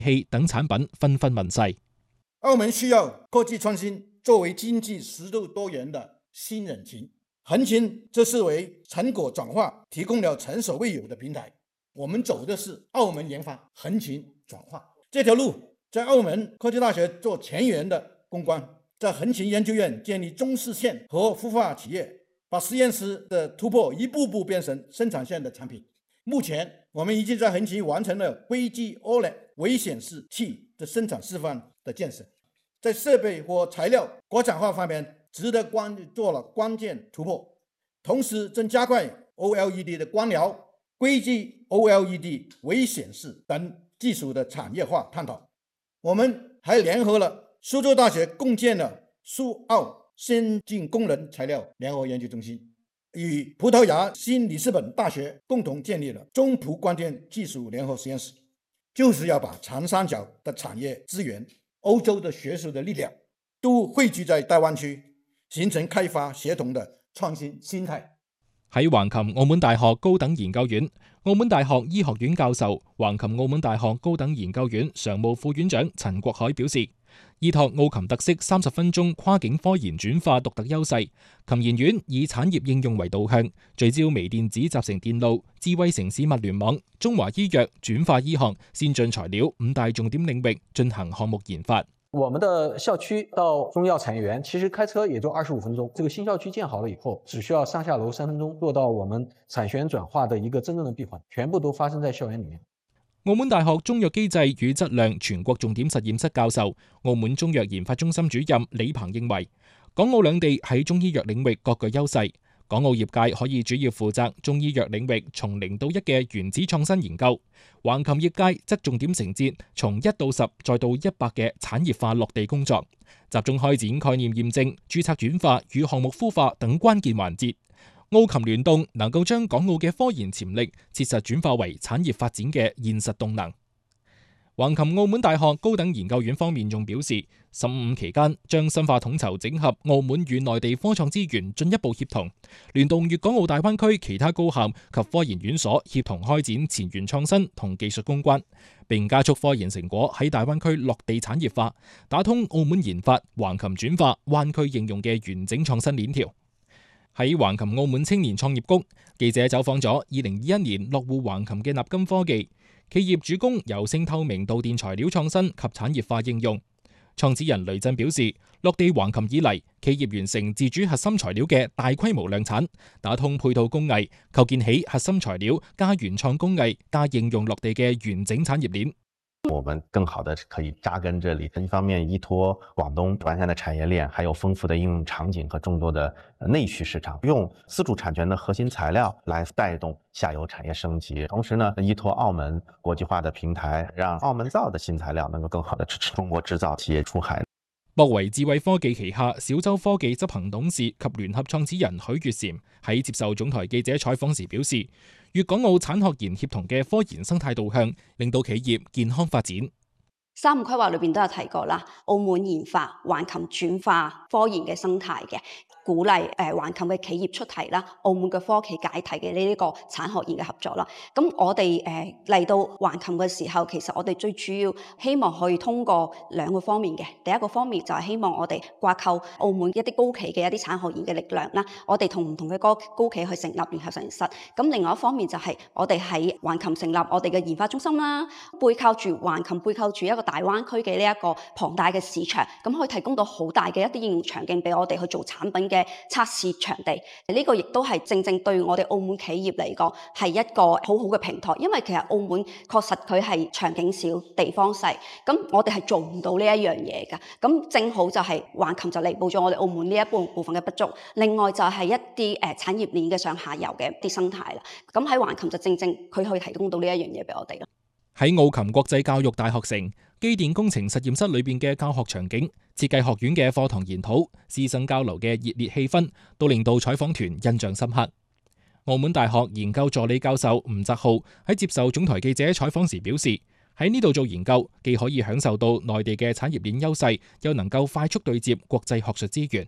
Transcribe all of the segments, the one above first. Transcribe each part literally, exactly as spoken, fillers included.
器等產品紛紛問世。 澳門需要科技創新作為經濟適度多元的新引擎，橫琴這是為成果轉化提供了前所未有的平台。我們走的是澳門研發橫琴轉化這條路，在澳門科技大學做前沿的攻關，在橫琴研究院建立中試線和孵化企業，把實驗室的突破一步步變成生產線的產品。目前我們已經在橫琴完成了硅基 O L E D 微顯示器的生產示範的建設，在設備和材料國產化方面值得關做了關鍵突破，同時正加快 O L E D 的光療、硅基 O L E D 微顯示等技術的產業化探討。我們還聯合了蘇州大學共建了蘇澳先進工人材料聯合研究中心，與葡萄牙新里斯本大學共同建立了中葡光電技術聯合實驗室，就是要把長三角的產業資源、歐洲的學術的力量都匯聚在大灣區，形成開發協同的創新心態。 喺橫琴澳門大學高等研究院、澳門大學醫學院教授、橫琴澳門大學高等研究院常務副院長陳國海表示，依託澳琴特色三十分鐘跨境科研轉化獨特優勢，琴研院以產業應用為導向，聚焦微電子集成電路、智慧城市物聯網、中華醫藥、轉化醫學、先進材料五大重點領域進行項目研發。 我們的校區到中醫藥產業園，其實開車也就二十五分鐘。這個新校區建好了以後，只需要上下樓三分鐘，做到我們產學研轉化的一個真正的閉環，全部都發生在校園裏面。 澳門大學中藥機制與質量全國重點實驗室教授、澳門中藥研發中心主任李鵬認為，港澳兩地喺中醫藥領域各具優勢。港澳業界可以主要負責中醫藥領域從零到一嘅原子創新研究，橫琴業界則重點承接從一到十再到一百嘅產業化落地工作，集中開展概念驗證、註冊轉化與項目孵化等關鍵環節。澳琴聯動能夠將港澳嘅科研潛力切實轉化為產業發展嘅現實動能。橫琴澳門大學高等研究院方面仲表示，十五期間將深化統籌整合澳門與內地科創資源，進一步協同聯動粵港澳大灣區其他高校及科研院所，協同開展前沿創新同技術攻關，並加速科研成果喺大灣區落地產業化，打通澳門研發、橫琴轉化、灣區應用嘅完整創新鏈條。喺橫琴澳門青年創業谷，記者走訪咗二零二一年落戶橫琴嘅納金科技。企業主攻柔性透明導電材料創新及產業化應用。創始人雷震表示，落地橫琴以嚟，企業完成自主核心材料嘅大規模量產，打通配套工藝，構建起核心材料加原創工藝加應用落地嘅完整產業鏈。 我們更好的可以扎根這裏，一方面依託廣東完善的產業鏈，還有豐富的應用場景和眾多的內需市場，用自主產權的核心材料來帶動下游產業升級。同時呢，依託澳門國際化的平台，讓澳門造的新材料能夠更好的支持中國製造企業出海。 博維智慧科技旗下小洲科技執行董事及聯合創始人許月嬋喺接受總台記者採訪時表示，粵港澳產學研協同嘅科研生態導向，令到企業健康發展。 三五規劃裏邊都有提過啦，澳門研發、橫琴轉化科研嘅生態嘅。鼓勵誒橫琴嘅企業出題啦，澳門嘅科企解題嘅呢一個產學研嘅合作啦。咁我哋誒嚟到橫琴嘅時候，其實我哋最主要希望可以通過兩個方面嘅。第一個方面就係希望我哋掛扣澳門一啲高企嘅一啲產學研嘅力量啦，我哋同唔同嘅高高企去成立聯合實驗室。咁另外一方面就係我哋喺橫琴成立我哋嘅研發中心啦，背靠住橫琴背靠住一個大灣區嘅呢一個龐大嘅市場，咁可以提供到好大嘅一啲應用場景俾我哋去做產品嘅測試場地。呢、這個亦都係正正對我哋澳門企業嚟講係一個好好嘅平台，因為其實澳門確實佢係場景小、地方細，咁我哋係做唔到呢一樣嘢㗎。咁正好就係橫琴就彌補咗我哋澳門呢一部部分嘅不足。另外就係一啲誒產業鏈嘅上下游嘅一啲生態啦。咁喺橫琴就正正佢可以提供到呢一樣嘢俾我哋咯。 喺澳琴國際教育大學城機電工程實驗室裏邊嘅教學場景、設計學院嘅課堂研討、師生交流嘅熱烈氣氛，都令到採訪團印象深刻。澳門大學研究助理教授吳澤浩喺接受總台記者採訪時表示，喺呢度做研究，既可以享受到內地嘅產業鏈優勢，又能夠快速對接國際學術資源。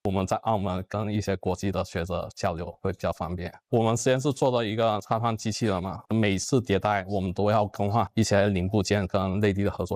我们在澳门跟一些国际的学者交流会比较方便。我们实验室做的一个拆放机器人嘛，每次迭代我们都要更换一些零部件跟内地的合作